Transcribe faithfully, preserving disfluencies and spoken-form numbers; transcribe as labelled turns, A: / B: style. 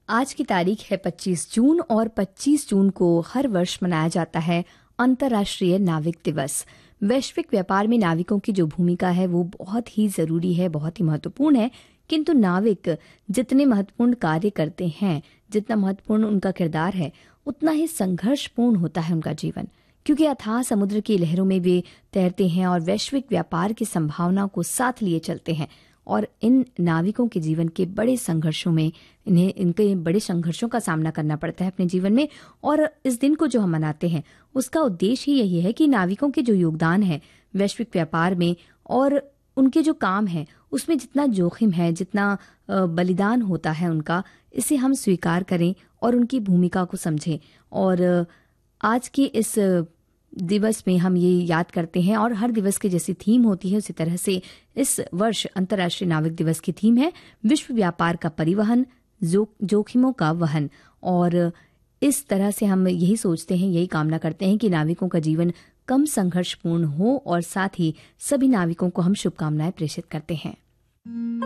A: आज की तारीख है पच्चीस जून और पच्चीस जून को हर वर्ष मनाया जाता है अंतर्राष्ट्रीय नाविक दिवस। वैश्विक व्यापार में नाविकों की जो भूमिका है वो बहुत ही जरूरी है, बहुत ही महत्वपूर्ण है। किंतु नाविक जितने महत्वपूर्ण कार्य करते हैं, जितना महत्वपूर्ण उनका किरदार है, उतना ही संघर्षपूर्ण होता है उनका जीवन, क्योंकि अथाह समुद्र की लहरों में वे तैरते हैं और वैश्विक व्यापार की संभावना को साथ लिए चलते हैं। और इन नाविकों के जीवन के बड़े संघर्षों में इन्हें इनके बड़े संघर्षों का सामना करना पड़ता है अपने जीवन में। और इस दिन को जो हम मनाते हैं उसका उद्देश्य ही यही है कि नाविकों के जो योगदान है वैश्विक व्यापार में और उनके जो काम है उसमें जितना जोखिम है, जितना बलिदान होता है उनका, इसे हम स्वीकार करें और उनकी भूमिका को समझें। और आज की इस दिवस में हम ये याद करते हैं और हर दिवस की जैसी थीम होती है उसी तरह से इस वर्ष अंतर्राष्ट्रीय नाविक दिवस की थीम है विश्व व्यापार का परिवहन, जो, जोखिमों का वहन। और इस तरह से हम यही सोचते हैं, यही कामना करते हैं कि नाविकों का जीवन कम संघर्षपूर्ण हो और साथ ही सभी नाविकों को हम शुभकामनाएं प्रेषित करते हैं।